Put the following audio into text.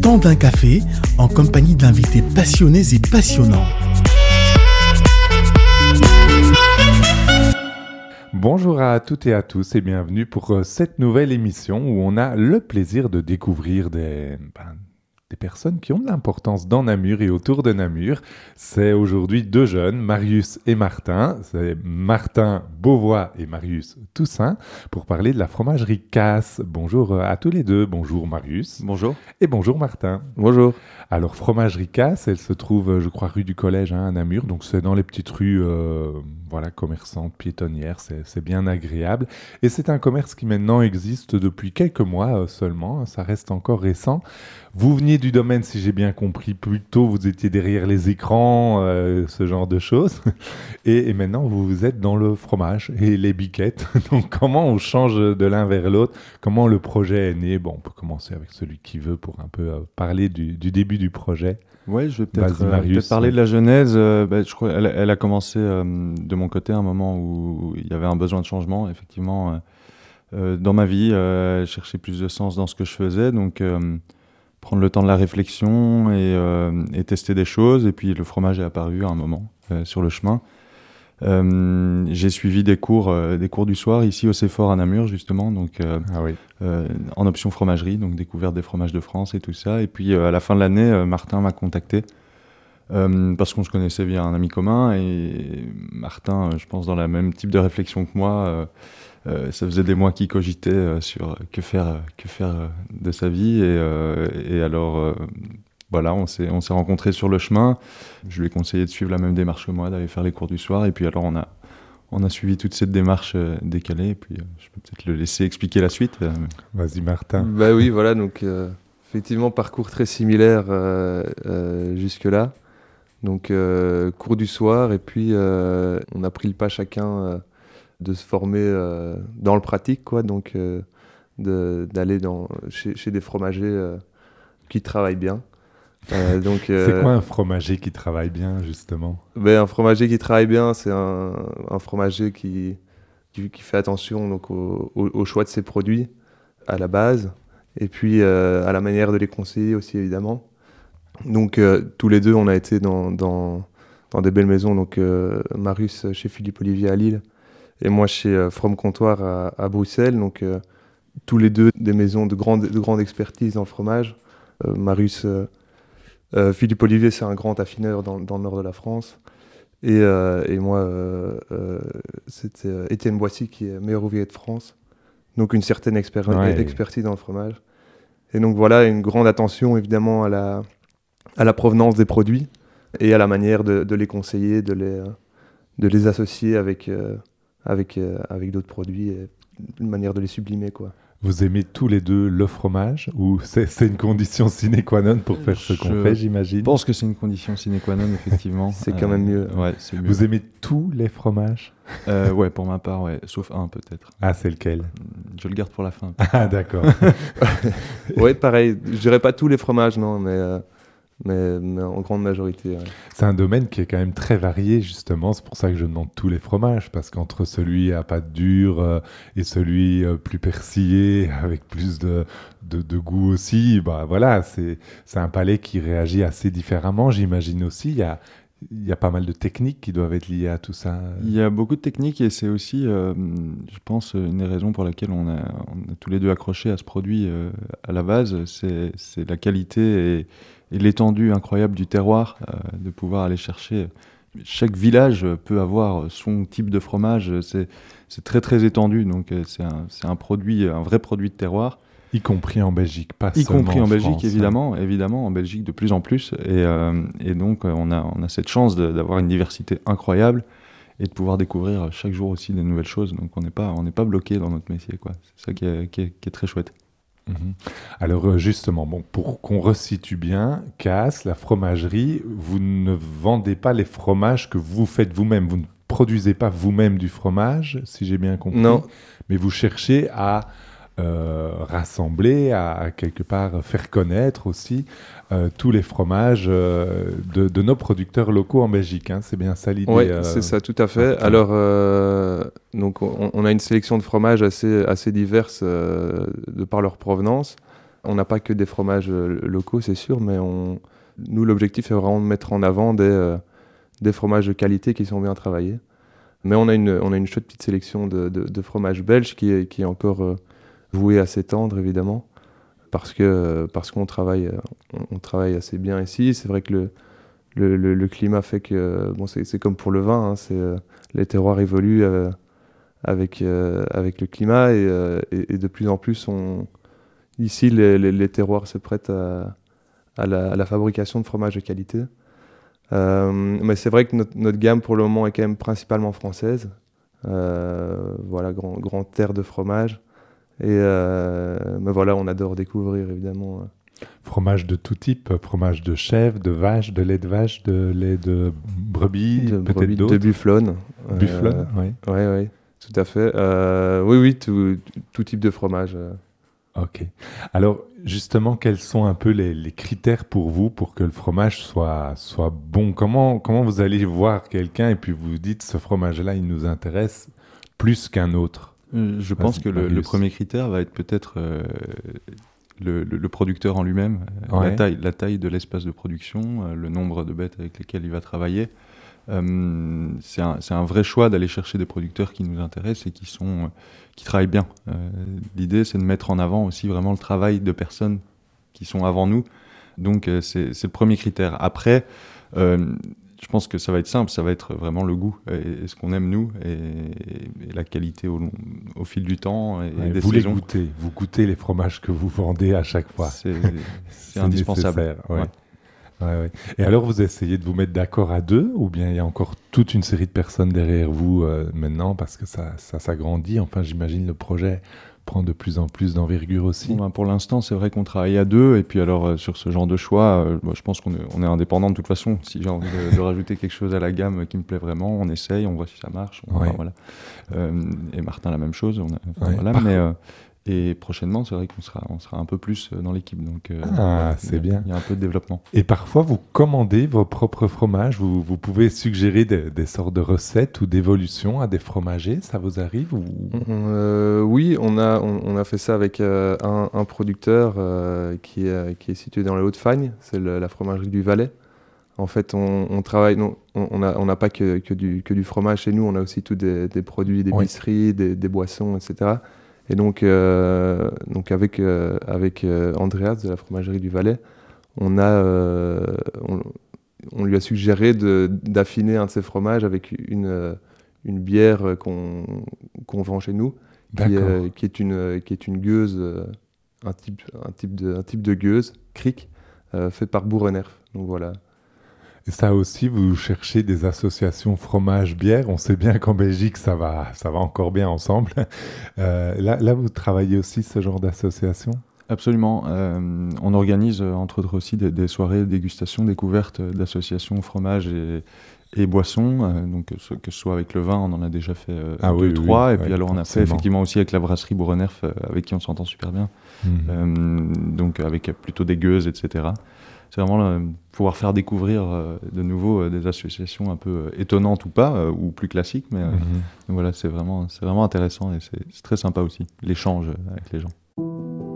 temps d'un café en compagnie d'invités passionnés et passionnants. Bonjour à toutes et à tous et bienvenue pour cette nouvelle émission où on a le plaisir de découvrir des personnes qui ont de l'importance dans Namur et autour de Namur. C'est aujourd'hui deux jeunes, Marius et Martin. C'est Martin Beauvois et Marius Toussaint pour parler de la fromagerie Casse. Bonjour à tous les deux. Bonjour Marius. Bonjour. Et bonjour Martin. Bonjour. Alors fromagerie Casse, elle se trouve, je crois, rue du Collège à Namur. Donc c'est dans les petites rues commerçantes, piétonnières. C'est bien agréable. Et c'est un commerce qui maintenant existe depuis quelques mois seulement. Ça reste encore récent. Vous veniez du domaine, si j'ai bien compris, plus tôt, vous étiez derrière les écrans, ce genre de choses. Et maintenant, vous êtes dans le fromage et les biquettes. Donc, comment on change de l'un vers l'autre? Comment le projet est né? Bon, on peut commencer avec celui qui veut pour un peu parler du début du projet. Oui, je vais peut-être parler de la genèse. Je crois elle a commencé de mon côté à un moment où il y avait un besoin de changement, effectivement, dans ma vie. Chercher plus de sens dans ce que je faisais. Donc, prendre le temps de la réflexion et tester des choses. Et puis le fromage est apparu à un moment sur le chemin. J'ai suivi des cours du soir ici au CEFOR à Namur justement, donc en option fromagerie, donc découverte des fromages de France et tout ça. Et puis à la fin de l'année, Martin m'a contacté parce qu'on se connaissait via un ami commun. Et Martin, je pense dans la même type de réflexion que moi. Ça faisait des mois qu'il cogitait sur que faire de sa vie et alors voilà, on s'est rencontrés sur le chemin. Je lui ai conseillé de suivre la même démarche que moi, d'aller faire les cours du soir, et puis alors on a suivi toute cette démarche décalée, et puis je peux peut-être le laisser expliquer la suite. Vas-y Martin. Bah oui, voilà, donc effectivement parcours très similaire jusque-là. Donc cours du soir, et puis on a pris le pas chacun de se former dans le pratique, quoi, donc d'aller chez des fromagers qui travaillent bien. C'est quoi un fromager qui travaille bien, justement? Un fromager qui travaille bien, c'est un fromager qui fait attention donc, au choix de ses produits à la base, et puis à la manière de les conseiller aussi, évidemment. Donc tous les deux, on a été dans des belles maisons, donc Marius chez Philippe Olivier à Lille, et moi chez From Comptoir à Bruxelles, donc tous les deux des maisons de grande expertise dans le fromage. Marius, Philippe Olivier, c'est un grand affineur dans le nord de la France, et moi, c'était Étienne Boissy qui est meilleur ouvrier de France, donc une certaine expertise dans le fromage. Et donc voilà, une grande attention évidemment à la provenance des produits et à la manière de les conseiller, de les associer avec d'autres produits, et une manière de les sublimer, quoi. Vous aimez tous les deux le fromage, ou c'est une condition sine qua non pour faire ce qu'on fait, j'imagine? Je pense que c'est une condition sine qua non, effectivement. C'est quand même mieux. Ouais, c'est mieux. Vous aimez tous les fromages? Ouais, pour ma part, ouais. Sauf un, peut-être. Ah, c'est lequel? Je le garde pour la fin. Ah, d'accord. Ouais, pareil. Je dirais pas tous les fromages, non, mais en grande majorité. Ouais. C'est un domaine qui est quand même très varié, justement. C'est pour ça que je demande tous les fromages, parce qu'entre celui à pâte dure et celui plus persillé, avec plus de goût aussi, voilà, c'est un palais qui réagit assez différemment, j'imagine aussi. Il y a pas mal de techniques qui doivent être liées à tout ça. Il y a beaucoup de techniques, et c'est aussi, je pense, une des raisons pour laquelle on a tous les deux accroché à ce produit à la base. C'est la qualité et l'étendue incroyable du terroir, de pouvoir aller chercher. Chaque village peut avoir son type de fromage, c'est très très étendu, donc c'est un vrai produit de terroir. Y compris en Belgique, pas y seulement compris en Belgique, France, évidemment, en Belgique de plus en plus, et donc on a cette chance d'avoir une diversité incroyable et de pouvoir découvrir chaque jour aussi des nouvelles choses, donc on n'est pas bloqué dans notre métier, quoi. C'est ça qui est très chouette. Alors justement, pour qu'on resitue bien, Casse, la fromagerie, vous ne vendez pas les fromages que vous faites vous-même. Vous ne produisez pas vous-même du fromage, si j'ai bien compris. Non. Mais vous cherchez à rassembler, à quelque part faire connaître aussi tous les fromages de nos producteurs locaux en Belgique. Hein. C'est bien ça l'idée. Oui, c'est ça, tout à fait. Alors, donc on a une sélection de fromages assez diverses de par leur provenance. On n'a pas que des fromages locaux, c'est sûr, mais nous, l'objectif est vraiment de mettre en avant des fromages de qualité qui sont bien travaillés. Mais on a une chouette petite sélection de fromages belges qui est encore vouée à s'étendre, évidemment, parce qu'on travaille assez bien ici. C'est vrai que le climat fait que, bon, c'est comme pour le vin, hein, les terroirs évoluent avec le climat et de plus en plus, ici, les terroirs se prêtent à la fabrication de fromages de qualité. Mais c'est vrai que notre gamme pour le moment est quand même principalement française. Voilà, grande terre de fromage. Mais voilà, on adore découvrir évidemment. Fromage de tout type, fromage de chèvre, de vache, de lait de brebis, peut-être d'autres. De bufflone. Bufflone, oui. Oui, tout à fait. Oui, tout type de fromage. Ok. Alors, justement, quels sont un peu les critères pour vous pour que le fromage soit bon? Comment vous allez voir quelqu'un et puis vous dites ce fromage-là, il nous intéresse plus qu'un autre? Je pense que le premier critère va être peut-être le producteur en lui-même, ouais. la taille de l'espace de production, le nombre de bêtes avec lesquelles il va travailler. C'est un vrai choix d'aller chercher des producteurs qui nous intéressent et qui travaillent bien. L'idée, c'est de mettre en avant aussi vraiment le travail de personnes qui sont avant nous. Donc, c'est le premier critère. Après, je pense que ça va être simple, ça va être vraiment le goût et ce qu'on aime nous et la qualité au fil du temps et des saisons. Vous goûtez les fromages que vous vendez à chaque fois. C'est indispensable. Ouais. Ouais. Et alors, vous essayez de vous mettre d'accord à deux, ou bien il y a encore toute une série de personnes derrière vous maintenant, parce que ça s'agrandit. Enfin, j'imagine le projet prend de plus en plus d'envergure aussi. Bon, pour l'instant, c'est vrai qu'on travaille à deux, et puis alors sur ce genre de choix, je pense qu'on est indépendant de toute façon. Si j'ai envie de rajouter quelque chose à la gamme qui me plaît vraiment, on essaye, on voit si ça marche. Voilà. Et Martin, la même chose. Voilà, et prochainement, c'est vrai qu'on sera un peu plus dans l'équipe. Donc, c'est bien. Il y a un peu de développement. Et parfois, vous commandez vos propres fromages. Vous pouvez suggérer des sortes de recettes ou d'évolutions à des fromagers. Ça vous arrive ou... Oui, on a fait ça avec un producteur qui est situé dans les Hauts-de-Fagne. C'est la fromagerie du Valais. En fait, on travaille. On n'a pas que du fromage chez nous. On a aussi tous des produits d'épicerie, des boissons, etc. Et donc avec Andreas de la fromagerie du Valais, on lui a suggéré d'affiner un de ses fromages avec une bière qu'on vend chez nous, qui est une gueuse, un type de gueuse, cric, fait par Boerenerf. Donc voilà. Et ça aussi, vous cherchez des associations fromage-bière. On sait bien qu'en Belgique, ça va encore bien ensemble. Là, vous travaillez aussi ce genre d'association ? Absolument. On organise, entre autres aussi, des soirées dégustation, découverte d'associations fromage et boissons. Donc, que ce soit avec le vin, on en a déjà fait 2, 3. Et puis alors, on a fait effectivement aussi avec la brasserie Boerenerf, avec qui on s'entend super bien. Donc, avec plutôt des gueuses, etc. C'est vraiment pouvoir faire découvrir de nouveau des associations un peu étonnantes ou pas, ou plus classiques. Mais voilà, c'est vraiment intéressant et c'est très sympa aussi, l'échange avec les gens.